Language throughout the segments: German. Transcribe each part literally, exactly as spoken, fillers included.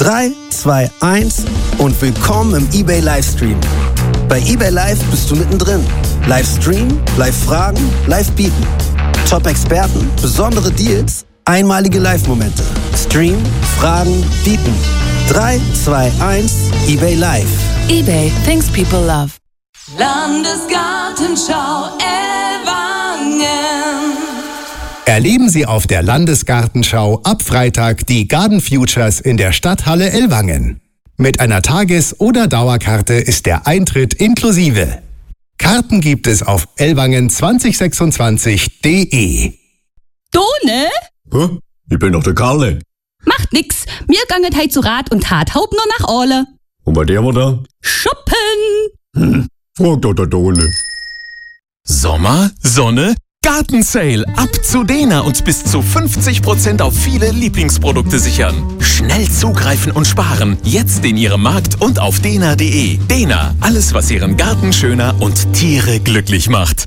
drei, zwei, eins und willkommen im eBay Livestream. Bei eBay Live bist du mittendrin. Live streamen, live fragen, live bieten. Top-Experten, besondere Deals, einmalige Live-Momente. Stream, fragen, bieten. drei, zwei, eins, eBay Live. eBay, things people love. Landesgartenschau Ellwangen. Erleben Sie auf der Landesgartenschau ab Freitag die Garden Futures in der Stadthalle Ellwangen. Mit einer Tages- oder Dauerkarte ist der Eintritt inklusive. Karten gibt es auf ellwangen zwanzig sechsundzwanzig punkt de. Done? Hä? Ich bin doch der Karle. Macht nix. Mir ganget heit zu Rat und Tat Haupt nur nach Orle. Und bei der war da? Shoppen! Hm, frag doch der Done. Sommer, Sonne, Gartensale. Ab zu Dena und bis zu fünfzig Prozent auf viele Lieblingsprodukte sichern. Schnell zugreifen und sparen. Jetzt in Ihrem Markt und auf dena punkt de. Dena, alles was Ihren Garten schöner und Tiere glücklich macht.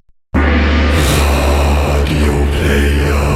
Radio Player.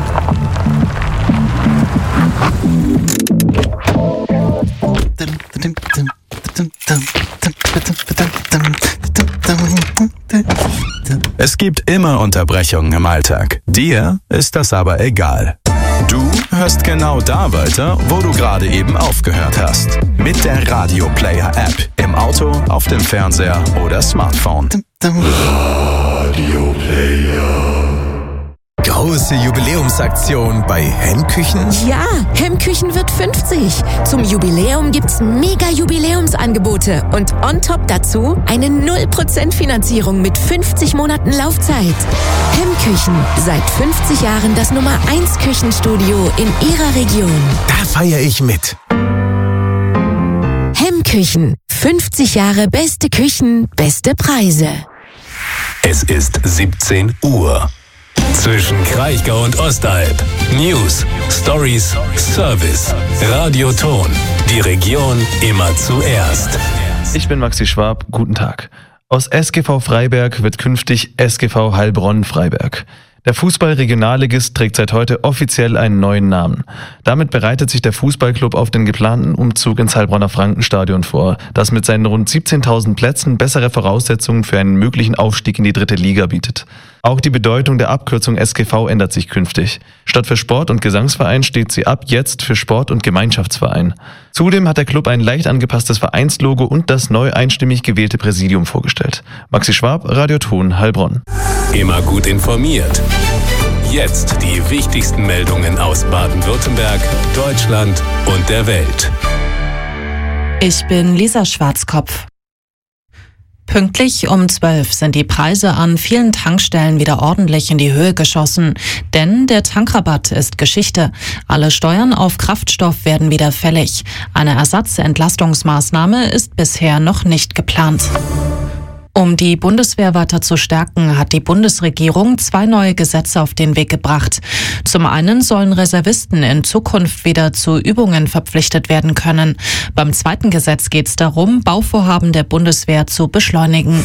Es gibt immer Unterbrechungen im Alltag. Dir ist das aber egal. Du hörst genau da weiter, wo du gerade eben aufgehört hast. Mit der Radio Player App. Im Auto, auf dem Fernseher oder Smartphone. Radio Player. Große Jubiläumsaktion bei Hemmküchen? Ja, Hemmküchen wird fünfzig. Zum Jubiläum gibt's mega Jubiläumsangebote und on top dazu eine null Prozent Finanzierung mit fünfzig Monaten Laufzeit. Hemmküchen, seit fünfzig Jahren das Nummer eins Küchenstudio in Ihrer Region. Da feiere ich mit. Hemmküchen, fünfzig Jahre beste Küchen, beste Preise. Es ist siebzehn Uhr. Zwischen Kraichgau und Ostalb. News, Stories, Service. Radio Ton. Die Region immer zuerst. Ich bin Maxi Schwab. Guten Tag. Aus S G V Freiberg wird künftig S G V Heilbronn-Freiberg. Der Fußball-Regionalligist trägt seit heute offiziell einen neuen Namen. Damit bereitet sich der Fußballclub auf den geplanten Umzug ins Heilbronner Frankenstadion vor, das mit seinen rund siebzehntausend Plätzen bessere Voraussetzungen für einen möglichen Aufstieg in die dritte Liga bietet. Auch die Bedeutung der Abkürzung S G V ändert sich künftig. Statt für Sport- und Gesangsverein steht sie ab jetzt für Sport- und Gemeinschaftsverein. Zudem hat der Club ein leicht angepasstes Vereinslogo und das neu einstimmig gewählte Präsidium vorgestellt. Maxi Schwab, Radio Ton, Heilbronn. Immer gut informiert. Jetzt die wichtigsten Meldungen aus Baden-Württemberg, Deutschland und der Welt. Ich bin Lisa Schwarzkopf. Pünktlich um zwölf sind die Preise an vielen Tankstellen wieder ordentlich in die Höhe geschossen. Denn der Tankrabatt ist Geschichte. Alle Steuern auf Kraftstoff werden wieder fällig. Eine Ersatzentlastungsmaßnahme ist bisher noch nicht geplant. Um die Bundeswehr weiter zu stärken, hat die Bundesregierung zwei neue Gesetze auf den Weg gebracht. Zum einen sollen Reservisten in Zukunft wieder zu Übungen verpflichtet werden können. Beim zweiten Gesetz geht es darum, Bauvorhaben der Bundeswehr zu beschleunigen.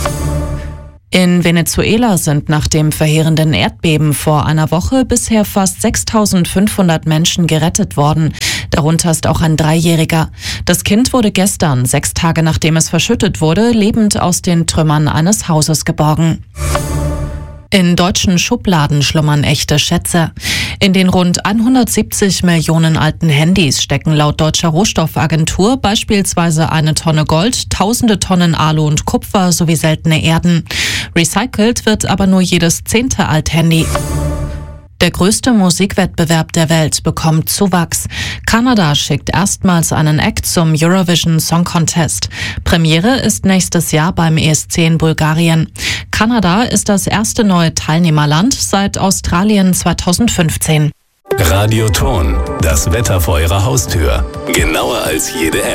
In Venezuela sind nach dem verheerenden Erdbeben vor einer Woche bisher fast sechstausendfünfhundert Menschen gerettet worden. Darunter ist auch ein Dreijähriger. Das Kind wurde gestern, sechs Tage nachdem es verschüttet wurde, lebend aus den Trümmern eines Hauses geborgen. In deutschen Schubladen schlummern echte Schätze. In den rund hundertsiebzig Millionen alten Handys stecken laut Deutscher Rohstoffagentur beispielsweise eine Tonne Gold, tausende Tonnen Alu und Kupfer sowie seltene Erden. Recycelt wird aber nur jedes zehnte Althandy. Der größte Musikwettbewerb der Welt bekommt Zuwachs. Kanada schickt erstmals einen Act zum Eurovision Song Contest. Premiere ist nächstes Jahr beim E S C in Bulgarien. Kanada ist das erste neue Teilnehmerland seit Australien zweitausendfünfzehn. Radio Ton, das Wetter vor Ihrer Haustür. Genauer als jede App.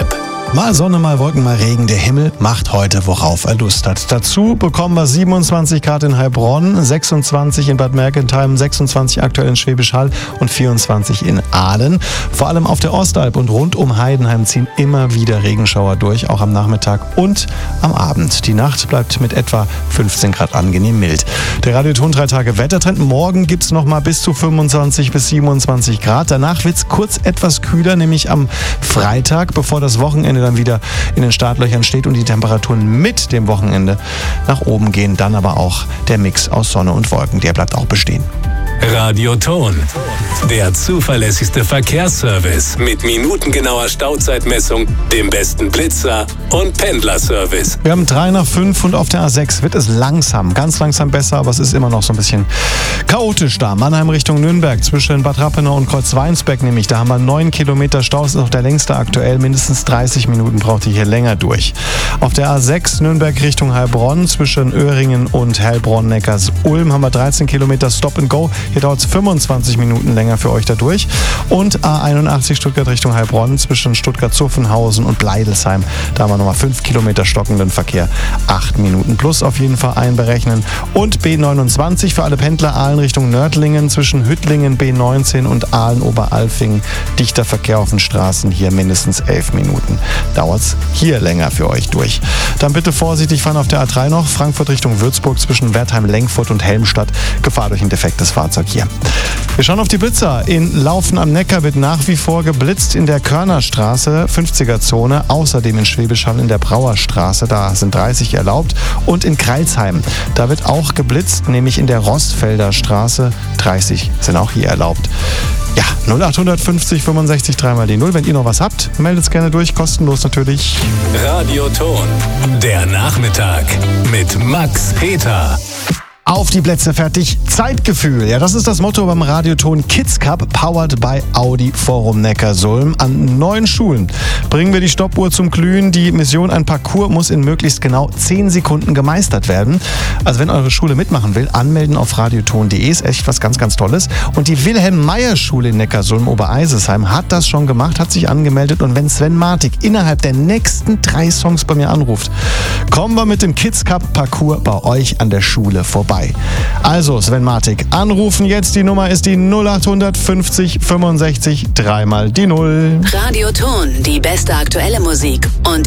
Mal Sonne, mal Wolken, mal Regen. Der Himmel macht heute, worauf er Lust hat. Dazu bekommen wir siebenundzwanzig Grad in Heilbronn, sechsundzwanzig in Bad Mergentheim, sechsundzwanzig aktuell in Schwäbisch Hall und vierundzwanzig in Aalen. Vor allem auf der Ostalb und rund um Heidenheim ziehen immer wieder Regenschauer durch, auch am Nachmittag und am Abend. Die Nacht bleibt mit etwa fünfzehn Grad angenehm mild. Der Radioton drei Tage Wettertrend. Morgen gibt es noch mal bis zu fünfundzwanzig bis siebenundzwanzig Grad. Danach wird es kurz etwas kühler, nämlich am Freitag, bevor das Wochenende dann wieder in den Startlöchern steht und die Temperaturen mit dem Wochenende nach oben gehen. Dann aber auch der Mix aus Sonne und Wolken, der bleibt auch bestehen. Radioton, der zuverlässigste Verkehrsservice mit minutengenauer Stauzeitmessung, dem besten Blitzer und Pendlerservice. Wir haben drei nach fünf und auf der A sechs wird es langsam, ganz langsam besser, aber es ist immer noch so ein bisschen chaotisch da. Mannheim Richtung Nürnberg zwischen Bad Rappenau und Kreuzweinsbeck nämlich. Da haben wir neun Kilometer Stau, das ist auch der längste aktuell. Mindestens dreißig Minuten braucht ihr hier länger durch. Auf der A sechs Nürnberg Richtung Heilbronn zwischen Öhringen und Heilbronn-Neckars-Ulm haben wir dreizehn Kilometer Stop and Go. Hier dauert es fünfundzwanzig Minuten länger für euch dadurch. Und A einundachtzig Stuttgart Richtung Heilbronn zwischen Stuttgart-Zuffenhausen und Bleidelsheim. Da haben wir nochmal fünf Kilometer stockenden Verkehr. acht Minuten plus auf jeden Fall einberechnen. Und B neunundzwanzig für alle Pendler Aalen Richtung Nördlingen zwischen Hüttlingen B neunzehn und Aalen-Oberalfingen. Dichter Verkehr auf den Straßen. Hier mindestens elf Minuten. Dauert es hier länger für euch durch. Dann bitte vorsichtig fahren auf der A drei noch. Frankfurt Richtung Würzburg zwischen Wertheim-Lengfurt und Helmstadt. Gefahr durch ein defektes Fahrzeug hier. Wir schauen auf die Blitzer. In Laufen am Neckar wird nach wie vor geblitzt in der Körnerstraße, fünfziger Zone. Außerdem in Schwäbisch Hall in der Brauerstraße, da sind dreißig erlaubt. Und in Kreilsheim, da wird auch geblitzt, nämlich in der Rostfelder Straße. dreißig sind auch hier erlaubt. Ja, null acht fünfzig fünfundsechzig dreimal die null. Wenn ihr noch was habt, meldet es gerne durch. Kostenlos natürlich. Radioton, der Nachmittag mit Max Peter. Auf die Plätze, fertig, Zeitgefühl. Ja, das ist das Motto beim Radioton Kids Cup, powered by Audi Forum Neckarsulm. An neun Schulen bringen wir die Stoppuhr zum Glühen. Die Mission, ein Parcours muss in möglichst genau zehn Sekunden gemeistert werden. Also wenn eure Schule mitmachen will, anmelden auf radioton punkt de, ist echt was ganz, ganz Tolles. Und die Wilhelm-Meyer-Schule in Neckarsulm-Obereisesheim hat das schon gemacht, hat sich angemeldet. Und wenn Sven Martig innerhalb der nächsten drei Songs bei mir anruft, kommen wir mit dem Kids Cup Parcours bei euch an der Schule vorbei. Also Sven Martig, anrufen jetzt, die Nummer ist die null acht fünfzig fünfundsechzig dreimal die null. Radioton, die beste aktuelle Musik und